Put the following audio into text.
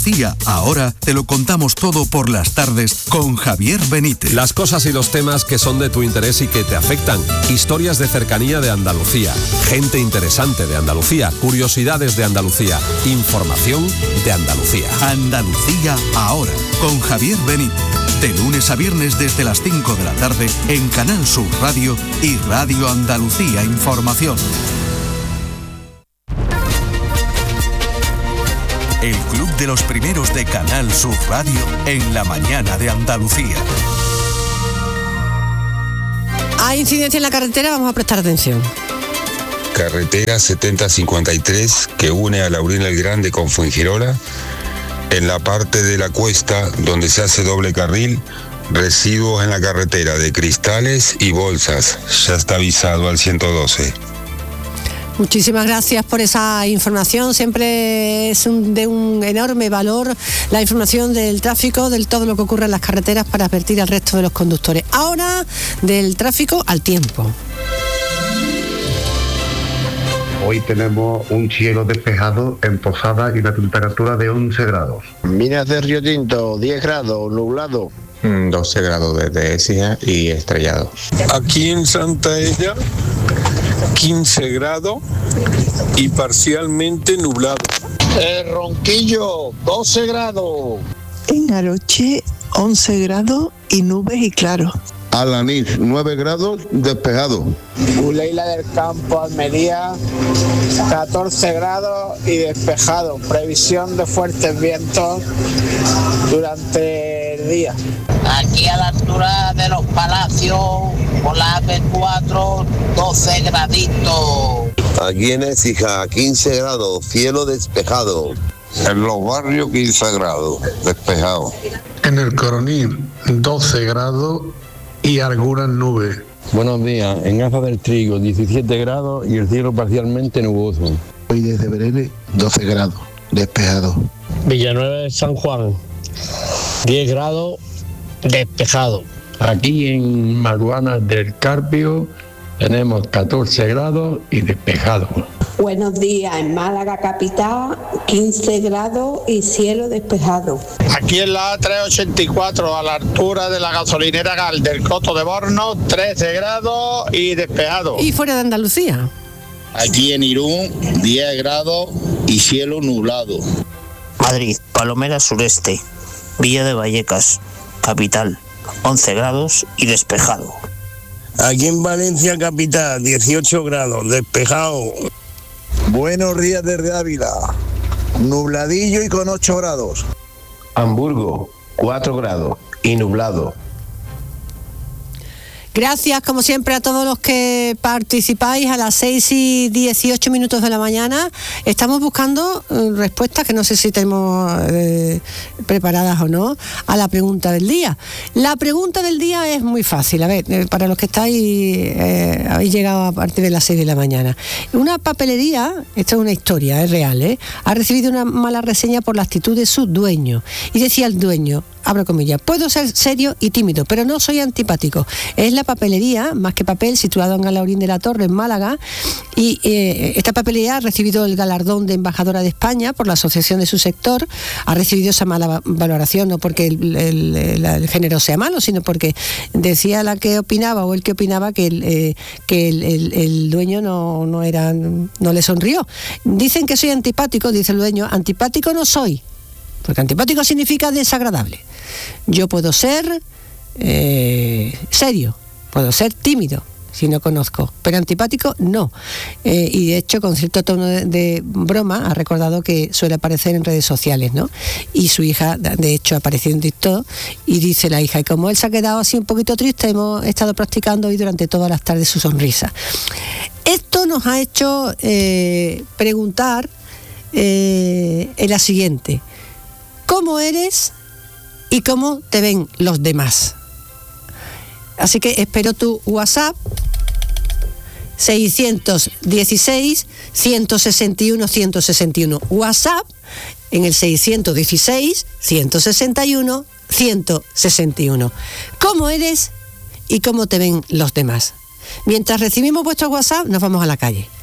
Ahora te lo contamos todo por las tardes con Javier Benítez. Las cosas y los temas que son de tu interés y que te afectan. Historias de cercanía de Andalucía. Gente interesante de Andalucía. Curiosidades de Andalucía. Información de Andalucía. Andalucía ahora con Javier Benítez. De lunes a viernes desde las 5 de la tarde en Canal Sur Radio y Radio Andalucía Información. El Club de los Primeros de Canal Sur Radio en la mañana de Andalucía. Hay incidencia en la carretera, vamos a prestar atención. Carretera 7053 que une a Laurín el Grande con Fuengirola. En la parte de la cuesta donde se hace doble carril, residuos en la carretera de cristales y bolsas. Ya está avisado al 112. Muchísimas gracias por esa información. Siempre es de un enorme valor la información del tráfico, de todo lo que ocurre en las carreteras para advertir al resto de los conductores. Ahora, del tráfico al tiempo. Hoy tenemos un cielo despejado en Posada y una temperatura de 11 grados. Minas de Río Tinto, 10 grados, nublado. 12 grados desde Écija y estrellado. Aquí en Santa Ella, 15 grados y parcialmente nublado. Ronquillo, 12 grados. En Aroche, 11 grados y nubes y claro. Alanís, 9 grados, despejado. Uleila del Campo, Almería, 14 grados y despejado. Previsión de fuertes vientos durante el día. Aquí a la altura de los Palacios, por la AP4, 12 graditos. Aquí en Écija, 15 grados, cielo despejado. En los barrios, 15 grados, despejado. En el Coroní, 12 grados y algunas nubes. Buenos días, en Aza del Trigo, 17 grados y el cielo parcialmente nuboso. Hoy desde Berene, 12 grados, despejado. Villanueva de San Juan, 10 grados, despejado. Aquí en Maruanas del Carpio tenemos 14 grados y despejado. Buenos días, en Málaga capital, 15 grados y cielo despejado. Aquí en la A384, a la altura de la gasolinera Gal del Coto de Borno, 13 grados y despejado. ¿Y fuera de Andalucía? Aquí en Irún, 10 grados y cielo nublado. Madrid, Palomera Sureste, Villa de Vallecas, capital, 11 grados y despejado. Aquí en Valencia capital, 18 grados, despejado. Buenos días desde Ávila, nubladillo y con 8 grados. Hamburgo, 4 grados y nublado. Gracias, como siempre, a todos los que participáis a las 6:18 de la mañana. Estamos buscando respuestas, que no sé si tenemos preparadas o no, a la pregunta del día. La pregunta del día es muy fácil. A ver, para los que estáis, habéis llegado a partir de las 6 de la mañana. Una papelería, esto es una historia, es real, ha recibido una mala reseña por la actitud de su dueño. Y decía el dueño, abro comillas, puedo ser serio y tímido, pero no soy antipático. Es la papelería, Más que Papel, situado en Alhaurín de la Torre, en Málaga, y esta papelería ha recibido el galardón de embajadora de España por la asociación de su sector. Ha recibido esa mala valoración, no porque el género sea malo, sino porque decía la que opinaba o el que opinaba que el dueño no le sonrió. Dicen que soy antipático, dice el dueño. Antipático no soy, porque antipático significa desagradable. Yo puedo ser serio, puedo ser tímido si no conozco, pero antipático no. Y de hecho, con cierto tono de broma, ha recordado que suele aparecer en redes sociales, ¿no? Y su hija, de hecho, apareció en TikTok, y dice la hija, y como él se ha quedado así un poquito triste, hemos estado practicando hoy durante todas las tardes su sonrisa. Esto nos ha hecho preguntar en la siguiente: ¿cómo eres y cómo te ven los demás? Así que espero tu WhatsApp 616-161-161. WhatsApp en el 616-161-161. ¿Cómo eres y cómo te ven los demás? Mientras recibimos vuestro WhatsApp, nos vamos a la calle.